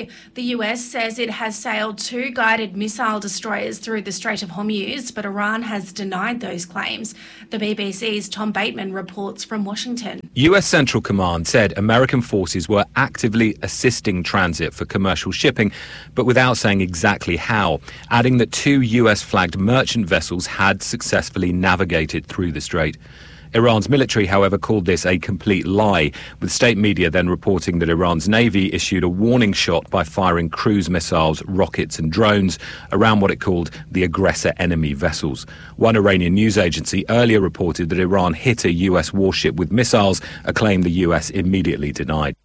today. The US says it has sailed 2 guided missile destroyers through the Strait of Hormuz, but Iran has denied those claims. The BBC's Tom Bateman reports from Washington. US Central Command said American forces were actively assisting transit for commercial shipping, but without saying exactly how, adding that 2 US-flagged merchant vessels had successfully navigated through the strait. Iran's military, however, called this a complete lie, with state media then reporting that Iran's navy issued a warning shot by firing cruise missiles, rockets and drones around what it called the aggressor enemy vessels. One Iranian news agency earlier reported that Iran hit a US warship with missiles, a claim the US immediately denied.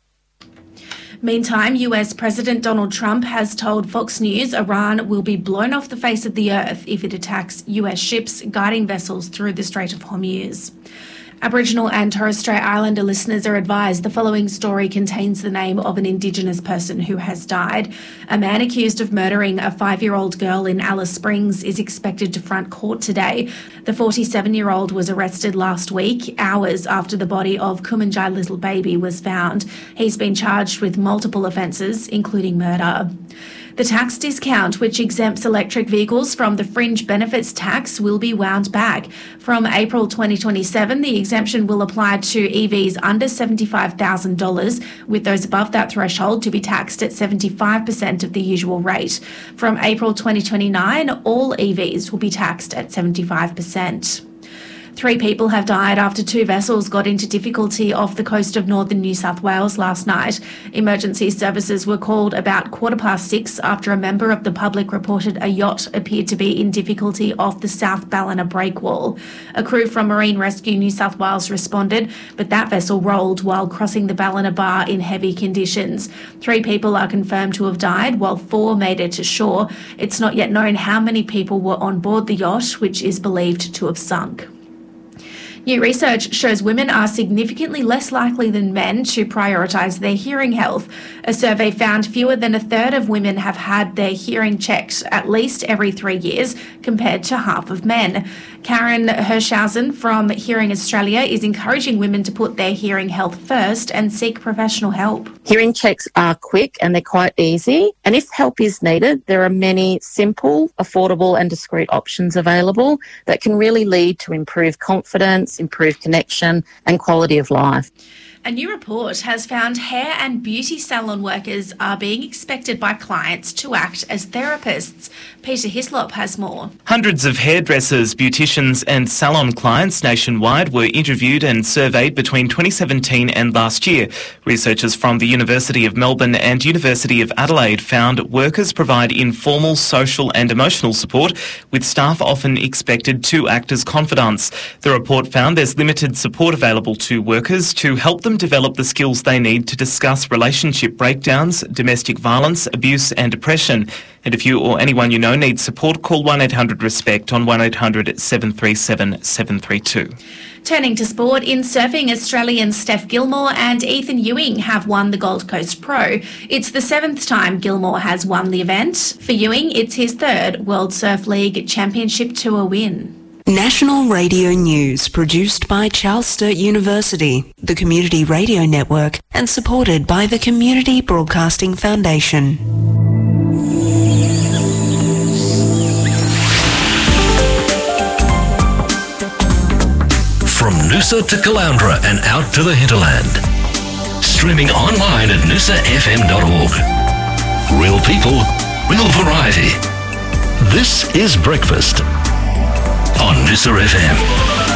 Meantime, US President Donald Trump has told Fox News Iran will be blown off the face of the earth if it attacks US ships guiding vessels through the Strait of Hormuz. Aboriginal and Torres Strait Islander listeners are advised the following story contains the name of an Indigenous person who has died. A man accused of murdering a 5-year-old girl in Alice Springs is expected to front court today. The 47-year-old was arrested last week, hours after the body of Kumanjai little baby was found. He's been charged with multiple offences, including murder. The tax discount, which exempts electric vehicles from the fringe benefits tax, will be wound back. From April 2027, the exemption will apply to EVs under $75,000, with those above that threshold to be taxed at 75% of the usual rate. From April 2029, all EVs will be taxed at 75%. 3 people have died after 2 vessels got into difficulty off the coast of northern New South Wales last night. Emergency services were called about 6:15 after a member of the public reported a yacht appeared to be in difficulty off the South Ballina breakwall. A crew from Marine Rescue New South Wales responded, but that vessel rolled while crossing the Ballina Bar in heavy conditions. 3 people are confirmed to have died, while 4 made it to shore. It's not yet known how many people were on board the yacht, which is believed to have sunk. New research shows women are significantly less likely than men to prioritise their hearing health. A survey found fewer than a third of women have had their hearing checked at least every 3 years, compared to half of men. Karen Hirschhausen from Hearing Australia is encouraging women to put their hearing health first and seek professional help. Hearing checks are quick and they're quite easy. And if help is needed, there are many simple, affordable and discreet options available that can really lead to improved confidence, improved connection and quality of life. A new report has found hair and beauty salon workers are being expected by clients to act as therapists. Peter Hislop has more. Hundreds of hairdressers, beauticians and salon clients nationwide were interviewed and surveyed between 2017 and last year. Researchers from the University of Melbourne and University of Adelaide found workers provide informal, social and emotional support, with staff often expected to act as confidants. The report found there's limited support available to workers to help them develop the skills they need to discuss relationship breakdowns, domestic violence, abuse and depression. And if you or anyone you know needs support, call 1-800-RESPECT on 1-800-737-732. Turning to sport, in surfing, Australians Steph Gilmore and Ethan Ewing have won the Gold Coast Pro. It's the 7th time Gilmore has won the event. For Ewing, it's his 3rd World Surf League Championship Tour win. National Radio News, produced by Charles Sturt University, the Community Radio Network, and supported by the Community Broadcasting Foundation. From Noosa to Caloundra and out to the hinterland. Streaming online at noosafm.org. Real people, real variety. This is Breakfast on Noosa FM.